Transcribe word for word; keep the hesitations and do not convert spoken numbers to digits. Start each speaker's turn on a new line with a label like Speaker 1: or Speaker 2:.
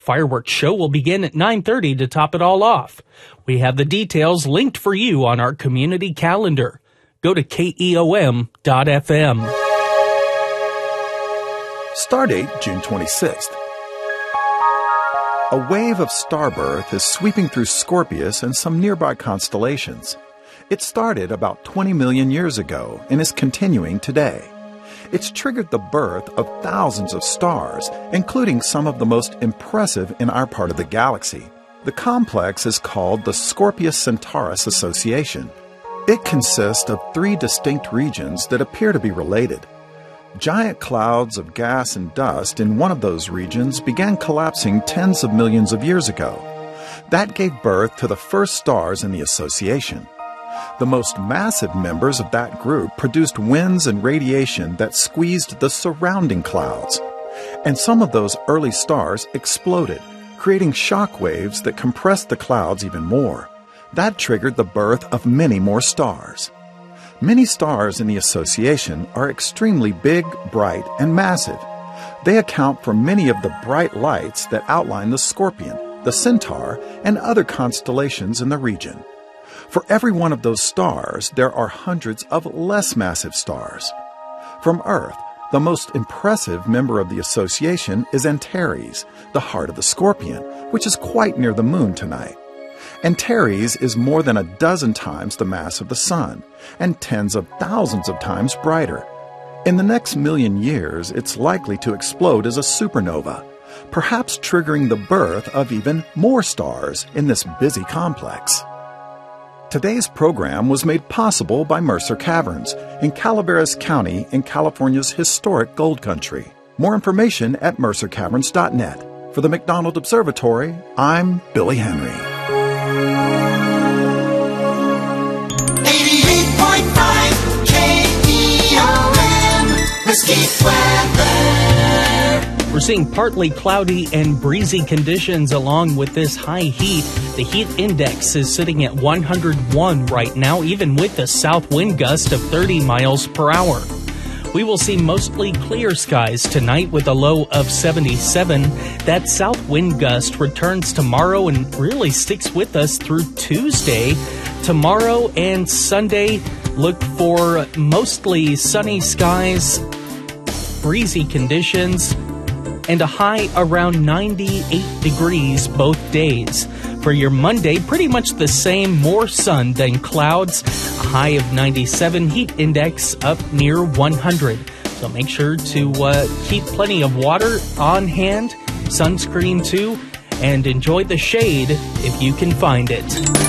Speaker 1: Fireworks show will begin at nine thirty to top it all off. We have the details linked for you on our community calendar. Go to K E O M dot F M.
Speaker 2: Stardate, June twenty-sixth. A wave of starbirth is sweeping through Scorpius and some nearby constellations. It started about twenty million years ago and is continuing today. It's triggered the birth of thousands of stars, including some of the most impressive in our part of the galaxy. The complex is called the Scorpius-Centaurus Association. It consists of three distinct regions that appear to be related. Giant clouds of gas and dust in one of those regions began collapsing tens of millions of years ago. That gave birth to the first stars in the association. The most massive members of that group produced winds and radiation that squeezed the surrounding clouds. And some of those early stars exploded, creating shock waves that compressed the clouds even more. That triggered the birth of many more stars. Many stars in the association are extremely big, bright, and massive. They account for many of the bright lights that outline the Scorpion, the Centaur, and other constellations in the region. For every one of those stars, there are hundreds of less massive stars. From Earth, the most impressive member of the association is Antares, the heart of the Scorpion, which is quite near the moon tonight. Antares is more than a dozen times the mass of the Sun, and tens of thousands of times brighter. In the next million years, it's likely to explode as a supernova, perhaps triggering the birth of even more stars in this busy complex. Today's program was made possible by Mercer Caverns in Calaveras County in California's historic Gold Country. More information at mercer caverns dot net. For the McDonald Observatory, I'm Billy Henry.
Speaker 3: eighty-eight point five K E O M, Mesquite Weather.
Speaker 1: We're seeing partly cloudy and breezy conditions along with this high heat. The heat index is sitting at one hundred one right now, even with a south wind gust of thirty miles per hour. We will see mostly clear skies tonight with a low of seventy-seven. That south wind gust returns tomorrow and really sticks with us through Tuesday. Tomorrow and Sunday, look for mostly sunny skies, breezy conditions, and a high around ninety-eight degrees both days. For your Monday, pretty much the same, more sun than clouds, a high of ninety-seven, heat index up near one hundred. So make sure to uh, keep plenty of water on hand, sunscreen too, and enjoy the shade if you can find it.